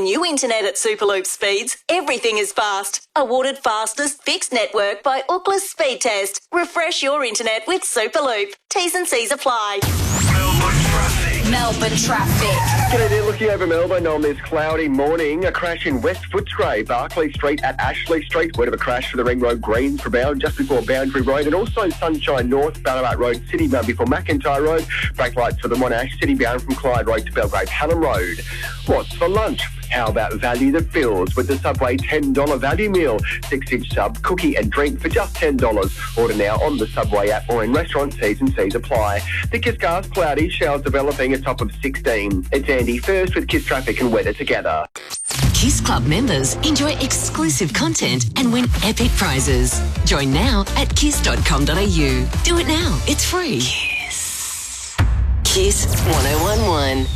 new internet at Superloop speeds, everything is fast. Awarded fastest fixed network by Ookla Speed Test. Refresh your internet with Superloop. T's and C's apply. Melbourne traffic. G'day there, looking over Melbourne on this cloudy morning. A crash in West Footscray, Barclay Street at Ashley Street. Word of a crash for the Ring Road Greensboro bound just before Boundary Road, and also Sunshine North, Ballarat Road, City bound before McIntyre Road. Brake lights for the Monash, City bound from Clyde Road to Belgrave Hallam Road. What's for lunch? How about value that fills with the Subway $10 value meal? 6-inch sub, cookie and drink for just $10. Order now on the Subway app or in restaurants. T's and C's apply. The Kiss Cars cloudy, showers developing a top of 16. It's Andy first with Kiss Traffic and weather together. Kiss Club members enjoy exclusive content and win epic prizes. Join now at kiss.com.au. Do it now. It's free. Kiss. Kiss 1011.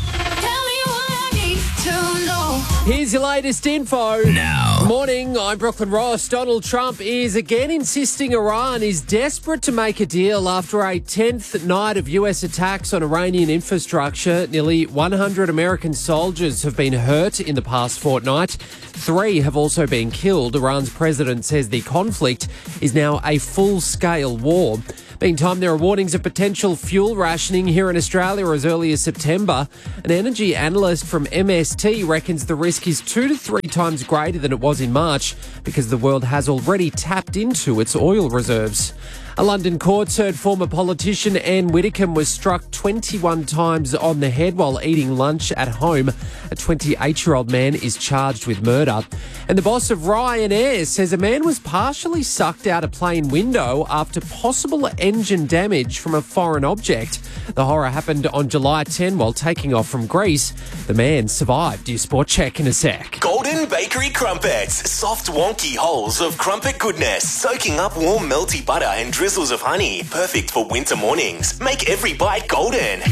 Here's your latest info. Now. Morning, I'm Brooklyn Ross. Donald Trump is again insisting Iran is desperate to make a deal after a 10th night of US attacks on Iranian infrastructure. Nearly 100 American soldiers have been hurt in the past fortnight. 3 have also been killed. Iran's president says the conflict is now a full-scale war. Meantime, there are warnings of potential fuel rationing here in Australia as early as September. An energy analyst from MST reckons the risk is 2 to 3 times greater than it was in March because the world has already tapped into its oil reserves. A London court heard former politician Anne Widdecombe was struck 21 times on the head while eating lunch at home. A 28-year-old man is charged with murder. And the boss of Ryanair says a man was partially sucked out a plane window after possible engine damage from a foreign object. The horror happened on July 10 while taking off from Greece. The man survived. Your sport check in a sec. Golden Bakery Crumpets. Soft, wonky holes of crumpet goodness, soaking up warm, melty butter and drizzles of honey. Perfect for winter mornings. Make every bite golden.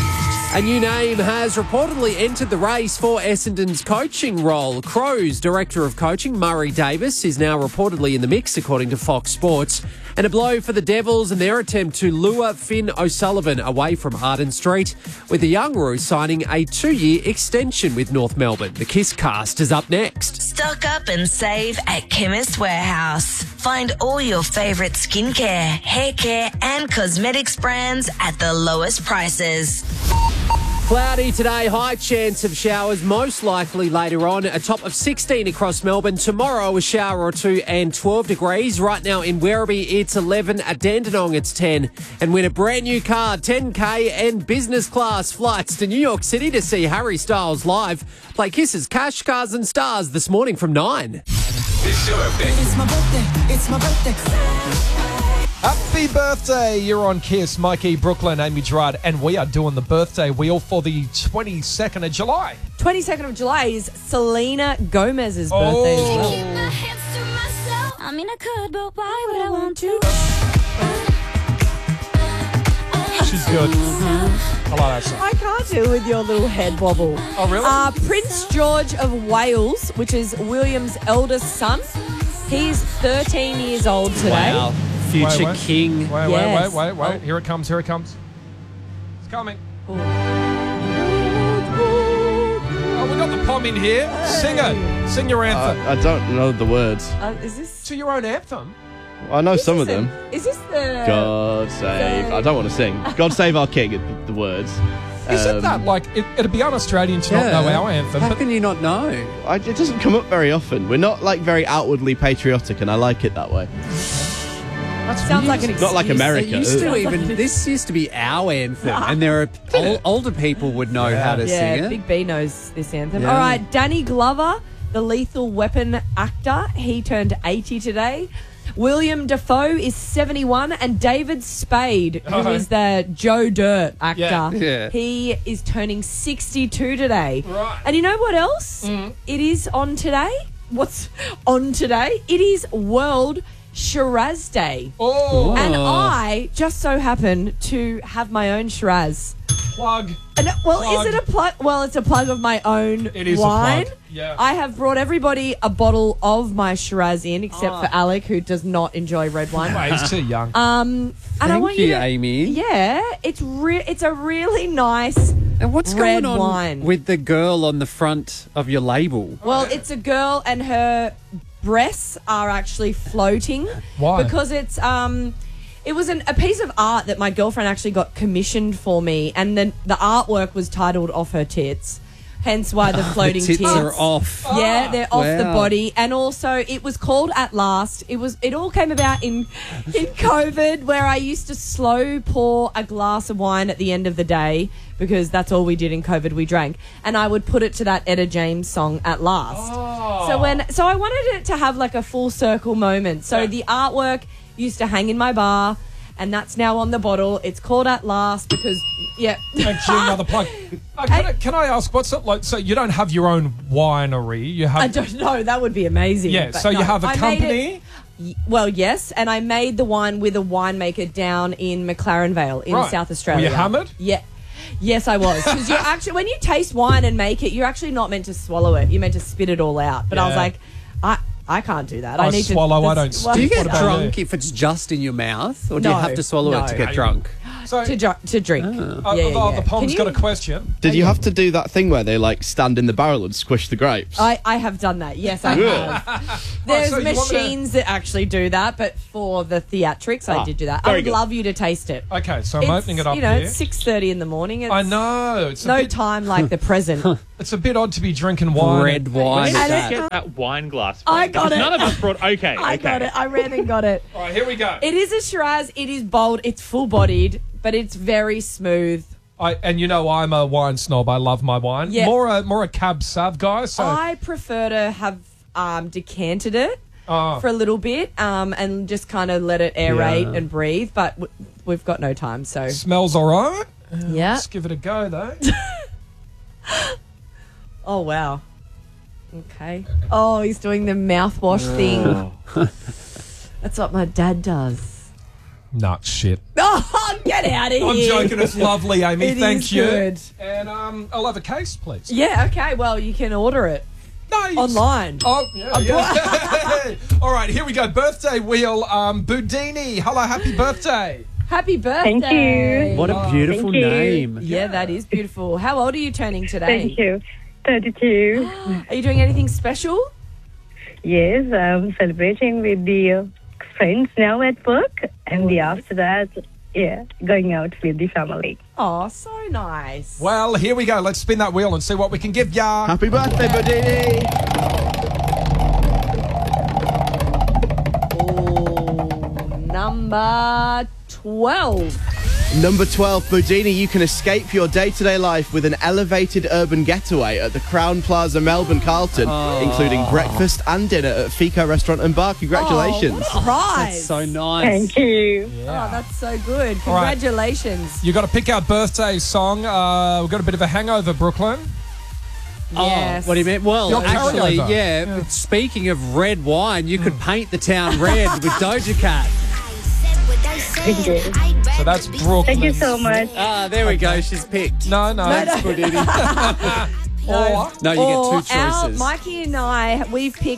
A new name has reportedly entered the race for Essendon's coaching role. Crows Director of Coaching, Murray Davis, is now reportedly in the mix, according to Fox Sports. And a blow for the Devils and their attempt to lure Finn O'Sullivan away from Arden Street, with the Youngroos signing a 2-year extension with North Melbourne. The Kiss Cast is up next. Stock up and save at Chemist Warehouse. Find all your favourite skincare, hair care and cosmetics brands at the lowest prices. Cloudy today, high chance of showers, most likely later on. A top of 16 across Melbourne. Tomorrow, a shower or 2 and 12 degrees. Right now in Werribee, it's 11. At Dandenong, it's 10. And win a brand new car, 10K and business class flights to New York City to see Harry Styles live. Play Kisses, Cash, Cars and Stars this morning from 9. It's your birthday. It's my birthday. It's my birthday. Happy birthday. You're on Kiss. Mikey, Brooklyn, Amy Gerard, and we are doing the birthday wheel for the 22nd of July. 22nd of July is Selena Gomez's birthday as well. I mean, I could, but why would I want to? She's good. I like that song. I can't deal with your little head wobble. Oh, really? Prince George of Wales, which is William's eldest son, he's 13 years old today. Wow. Future Wait. king. Yes. Wait. Here it comes. It's coming. Oh, we got the pom in here. Sing it. Sing your anthem. I don't know the words. Is this... To your own anthem? I know some of them. Is this the... God save... I don't want to sing. God save our king, the words. Isn't that like... It'd be un-Australian to not know our anthem. How can you not know? It doesn't come up very often. We're not like very outwardly patriotic, and I like it that way. Sounds like an excuse. Not like America. This used to be our anthem, and there are older people would know how to sing it. Big B knows this anthem. Yeah. All right, Danny Glover, the Lethal Weapon actor, he turned 80 today. William Dafoe is 71, and David Spade, who is the Joe Dirt actor, he is turning 62 today. Right. And you know what else? It is on today? What's on today? It is World Shiraz Day. Oh. And I just so happen to have my own Shiraz. Plug. Is it a plug? Well, it's a plug of my own It is wine. a plug. Yeah. I have brought everybody a bottle of my Shiraz in, except for Alec, who does not enjoy red wine. Wait, he's too young. And I want you, you to, Amy. Yeah, it's a really nice And what's red going on wine. with the girl on the front of your label? Well, it's a girl, and her breasts are actually floating. Why? Because it's it was a piece of art that my girlfriend actually got commissioned for me, and then the artwork was titled "Off Her Tits." Hence why the floating The tits are off. Yeah, they're off the Wow. body, and also it was called At Last. It all came about in COVID, where I used to slow pour a glass of wine at the end of the day, because that's all we did in COVID. We drank, and I would put it to that Etta James song At Last. So I wanted it to have like a full circle moment. So the artwork used to hang in my bar, and that's now on the bottle. It's called At Last because Thank you, another plug. Can I ask, what's it like? So you don't have your own winery. You have. I don't know. That would be amazing. Yeah. but So you no, have a I made company. Well, yes, and I made the wine with a winemaker down in McLaren Vale in Right. South Australia. Were you hammered? Yeah. Yes, I was. Because you're actually, when you taste wine and make it, you're actually not meant to swallow it. You're meant to spit it all out. But I was Yeah. like, I can't do that. I I need swallow, to. I don't spit. Do you get What about drunk you? if it's just in your mouth, or do you No, have to swallow it to no. get drunk? So, To drink. the Pom's got a question. Did you have to do that thing where they like stand in the barrel and squish the grapes? I have done that. Yes, I have. There's so you want me to- machines that actually do that, but for the theatrics, I did do that. I very would good. love you to taste it. Okay, so I'm opening it up You know, here. it's 6:30 in the morning. It's I know. It's a no bit, time like the present. It's a bit odd to be drinking wine. Red wine. And is that? Get that wine glass. I got it. None of us brought. Okay. I got it. I ran and got it. All right, here we go. It is a Shiraz. It is bold. It's full-bodied, but it's very smooth. And you know I'm a wine snob. I love my wine. Yeah. More a Cab Sav guy. So I prefer to have decanted it for a little bit and just kind of let it aerate and breathe. But we've got no time, so smells all right. yeah. Let's give it a go though. Oh wow. Okay. Oh, he's doing the mouthwash thing. That's what my dad does. Nut shit. Oh, get out of here! I'm joking. It's lovely, Amy. It Thank is you. good. And I'll have a case, please. Yeah. Okay. Well, you can order it online. Oh, yeah. All right, here we go. Birthday wheel. Budini. Hello, happy birthday. Happy birthday! Thank you. What a beautiful Thank you. name. Yeah, that is beautiful. How old are you turning today? Thank you. 32. Are you doing anything special? Yes, I'm celebrating with the friends now at work, and after that, going out with the family. Oh, so nice. Well, here we go. Let's spin that wheel and see what we can give ya. Happy birthday, Budini! Oh, number 12. Number 12, Budini, you can escape your day-to-day life with an elevated urban getaway at the Crown Plaza Melbourne Carlton, including breakfast and dinner at Fico Restaurant and Bar. Congratulations. Oh, what a prize. That's so nice. Thank you. Oh, that's so good. All right. Congratulations. You got to pick our birthday song. We've got a bit of a hangover, Brooklyn. Yes. What do you mean? Well, Your actually, carryover. yeah. Speaking of red wine, you could paint the town red with Doja Cat. Thank you. So that's Brooklyn. Thank you so much. Ah, there we go. She's picked. No. Thanks, Budini. Or No, you get two Our, choices. Mikey and I, we've picked